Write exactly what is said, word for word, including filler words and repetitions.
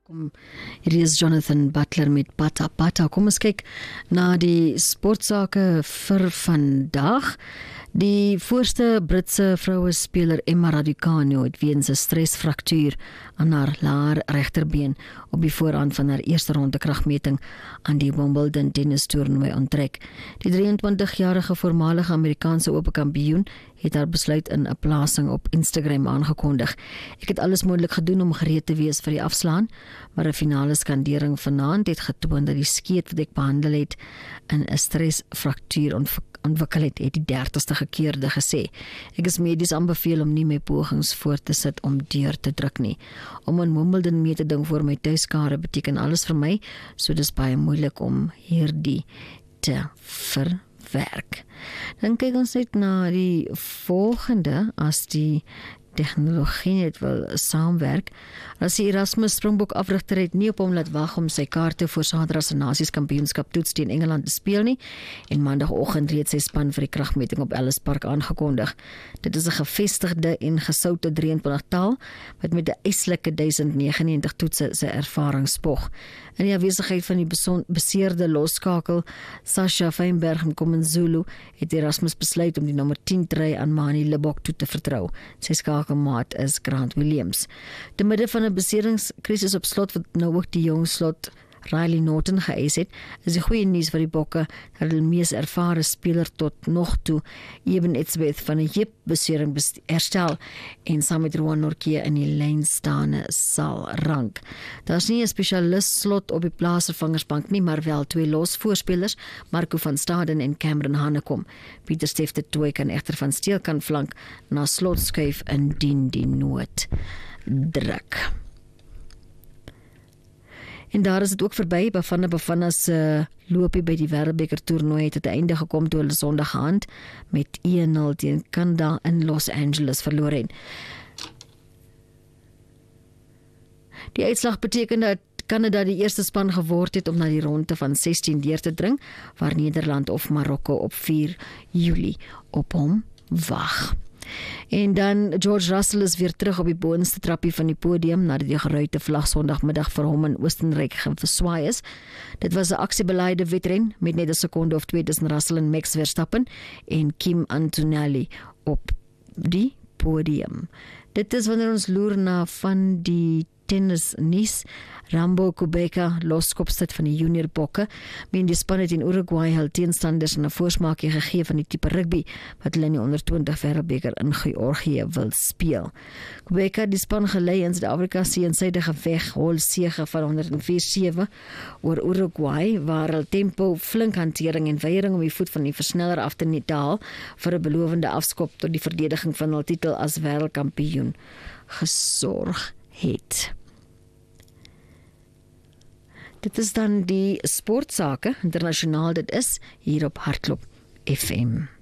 Kom, hier is Jonathan Butler met Pata Pata. Kom ons kyk na die sportsake vir vandag. Die voorste Britse vroue speler Emma Raducanu het weens 'n stresfraktuur aan haar laar regterbeen op die voorhand van haar eerste ronde kragmeting aan die Wimbledon tennis toernooi onttrek. Die drieëntwintigjarige voormalige Amerikaanse ope kampioen het haar besluit in 'n plasing op Instagram aangekondig. Ek het alles moontlik gedoen om gereed te wees vir die afslaan, maar 'n finale skandering vanaand het getoon dat die skeet wat ek behandel het in 'n stresfraktuur ontwikkel het, het die dertigste gekeerde gesê. Ek is medies aanbeveel om nie my pogings voort te sit om deur te druk nie. Om in Wimbledon mee te ding voor my tuiskare beteken alles vir my, so dis baie moeilik om hierdie te verwerk. Dan kyk ons net na die volgende, as die tegnologie net wil saamwerk. As die Erasmus Springbok afrigter het nie op hom laat wag om sy kaarte vir Saterdag se Nasies Kampioenskap toets teen Engeland te speel nie, en maandagooggend reeds sy span vir die kragmeting op Ellis Park aangekondig. Dit is 'n gevestigde en gesoute drieëntwintig-tal wat met 'n eislike duisend negenennegentig toetse sy ervaring spog. In die afwesigheid van die beson- beseerde losskakel Sasha Feinberg en Komenzulu het Erasmus besluit om die nommer tien try aan Mani Libbok toe te vertrou. Sy skakelmaat is Grant Williams. Te midde van 'n beseringskrisis op slot wat nou ook die jong slot Riley Norton geëis het, is die goeie nuus vir die Bokke dat hulle mees ervare speler tot nog toe, Eben Etzebeth, van 'n heupbesering herstel en saam met Rowan Nortje in die lyn staande sal rank. Daar is nie 'n spesialis slot op die plaasvervangersbank nie, maar wel twee los voorspelers, Marco van Staden en Cameron Hanekom. Pieter Steef de Tooy kan egter van steelkant flank na slot skuif indien die nood druk. En daar is dit ook verby, Bafana Bafana se loopie by die Wêreldbeker toernooi het tot 'n einde gekom toe hulle Sondag aand met een nul teen Canada in Los Angeles verloor het. Die uitslag beteken dat Canada die eerste span geword het om na die ronde van sestien deur te dring, waar Nederland of Marokko op vier Julie op hom wag. En dan George Russell is weer terug op die boonste trappie van die podium nadat die geruite vlag Sondagmiddag vir hom in Oostenryk verswaai is. Dit was 'n aksiebeleide wedren met net 'n sekonde of twee tussen Russell en Max Verstappen en Kim Antonelli op die podium. Dit is wanneer ons loer na van die tennis nuus. Rambo Kubeka, loskopstuk van die junior bokke, men die span het in Uruguay hul teenstanders 'n voorsmaakie gegee van die tipe rugby wat hulle in die onder twintig Wêreldbeker in Georgië wil speel. Kubeka het die span gelei in Suid-Afrika se eensydige weghol sege van honderd vier sewe oor Uruguay, waar hul tempo, flink hantering en weiering om die voet van die versneller af te daal vir 'n belovende afskop tot die verdediging van hul titel as wêreldkampioen gesorg het. Dit is dan die sportsake internasionaal, dit is hier op Hardloop F M.